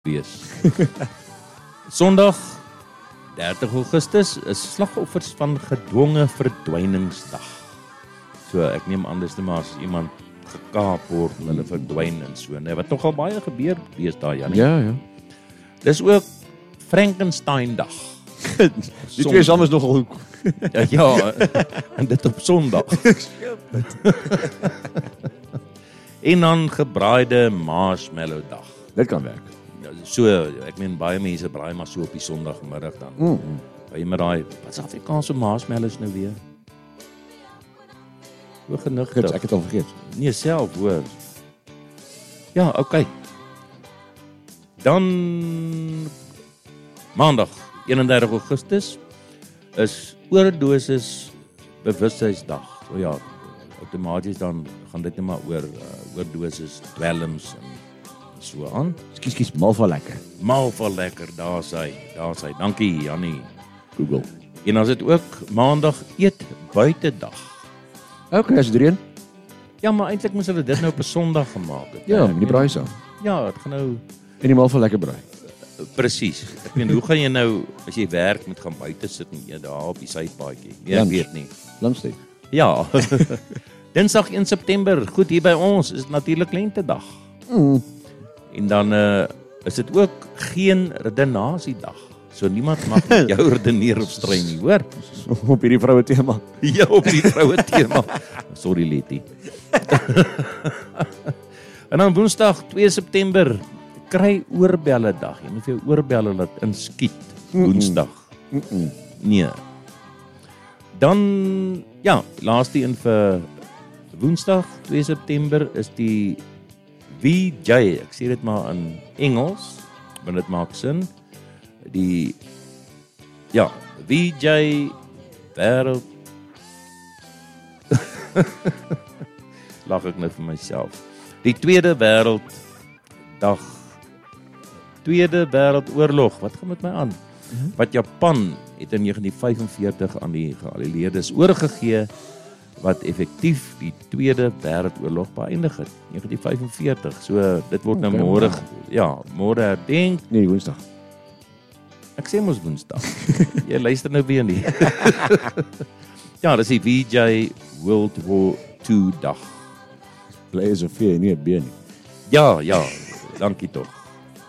wees. Sondag 30 Augustus is slagoffers van gedwonge verdwyningsdag. So ek neem aan dis maar as iemand gekaap word en hulle verdwyn en so, nee, wat nogal baie gebeur deesdae, Janie. Ja. Dis ook Frankenstein-dag. Die twee saam is nogal hoek. Ja, en dit op Sondag. En dan gebraaide marshmallow-dag. Dit kan werk. So, ek meen baie mense braai maar so op die Sondagmiddag dan. Baie met daai, wat is Afrikaanse marshmallows nou weer? Hoe genigtig. Ek het al vergeet. Nee, self hoor. Ja, okay. Dan Maandag, 31 Augustus is oordosis bewustheidsdag. So ja, outomaties dan gaan dit net maar oor oordosis, dwelms en so aan. Skus, malva lekker. Malva lekker, daar's hy. Dankie, Jannie. Google. En dan is dit ook Maandag eet buite dag. Okay, as dit reën. Ja, maar eintlik moes hulle dit nou op 'n Sondag gemaak het. Ja, met die braai saam. Ja, dit gaan nou En die malva lekker braai. presies. Ek meen, hoe gaan jy nou as jy werk moet gaan buite sit en eet daar op die sypaadjie? Nee, ek Lunch. weet nie. Lunchtyd. Ja. Dinsdag 1 September, goed hier by ons is natuurlik lentedag. En dan is dit ook geen redenasiedag. So niemand mag met jou redeneer of strei nie, hoor? Op hierdie vroue tema. Ja, op die vroue tema. Sorry, Letty. En dan Woensdag 2 September, kry oorbelle dag. Jy moet vir jou oorbelle laat inskiet. Woensdag. Nee. Dan, ja, laaste een vir Woensdag 2 September is die VJ. Ek sê dit maar in Engels, want dit maak sin. Die VJ wêreld. Lag ek nou vir myself. Die Tweede Wêreldoorlog. Wat gaan met my aan? Wat Japan het in 1945 aan die geallieerdes oorgegee, wat effektief die Tweede Wêreldoorlog beëindig het. 1945. So dit word nou môre herdenk. Nee, Woensdag. Ek sê mos Woensdag. Jy luister nou weer nie. Ja, dis die VJ World War II dag. Bly is 'n V, nie 'n B nie. Ja, dankie tog.